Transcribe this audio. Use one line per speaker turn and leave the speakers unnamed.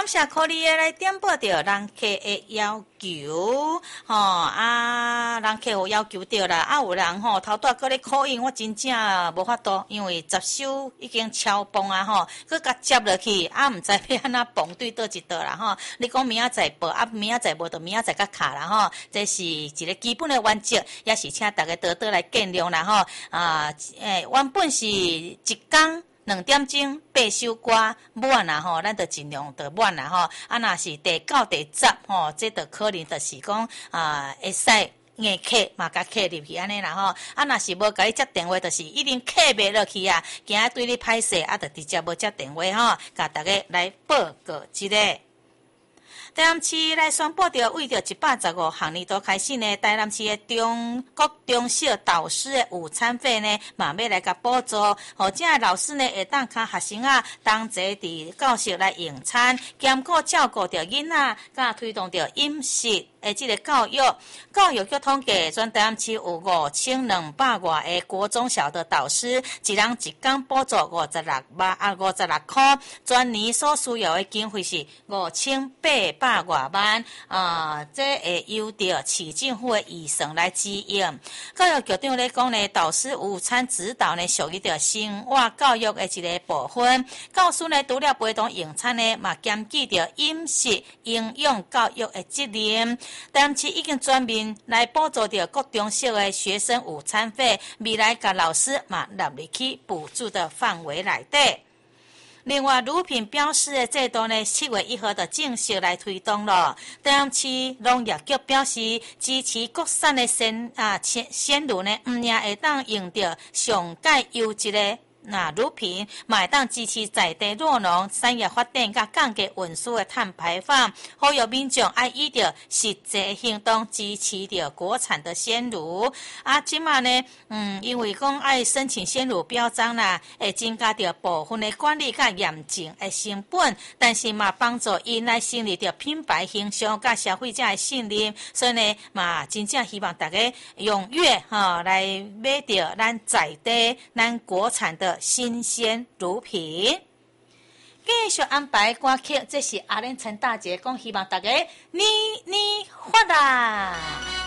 感谢可你来点播到人客的要求，人客有要求到啦，有人头拄搁咧考验，我真正无法度，因为接收已经超磅啊搁甲接落去，毋知要安怎磅对倒一倒啦你讲明仔载报，明仔载无就明仔载甲卡啦这是一个基本的原则，也是请大家多多来见谅啦原本是一天2点钟8首歌满啦咱就尽量就满啦若是第9、第10这就可能就是讲会使硬客嘛，甲客入去安尼啦若是无甲你接电话，就是一定客袂落去啊，惊对你歹势就直接无接电话甲大家来报告一下。台南市来宣布着为着115学年度开始呢，台南市的各中小导师的午餐费呢，嘛要来甲补助，这些老师呢会当甲学生同齐伫教室来用餐，兼顾照顾着囡仔，甲推动着饮食这个教育。教育局统计，全台南市有5200多个国中小的导师，一人一天补助56块，全年所需要的经费是5800多万，这会由着市政府的预算来支援。教育局长咧讲呢，导师午餐指导呢属于着生活教育的一个部分。教师呢除了陪同用餐呢，嘛兼顾着饮食营养教育的责任。台南市已经专门来补助着各中小的学生午餐费，未来甲老师嘛纳入去补助的范围内底。另外，乳品标示的制度呢，7月1号就正式来推动了。台南市农业局表示，支持国产的鲜乳呢，也会当用到上界优质的乳品，嘛会当支持在地酪农产业发展，甲降低运输的碳排放。呼吁民众爱以着实际行动支持着国产的鲜乳。即马呢，因为讲爱申请鲜乳标章啦，会增加着部分的管理甲验证的成本，但是嘛帮助因来建立着品牌形象甲消费者的信任。所以呢，嘛真正希望大家踊跃来买着咱在地咱国产的新鲜乳品。继续安排歌曲，这是阿莲陈大姐讲，希望大家年年发达。